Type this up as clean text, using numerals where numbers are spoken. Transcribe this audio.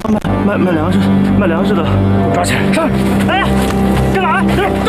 卖粮食的，抓起来！上！哎，干嘛？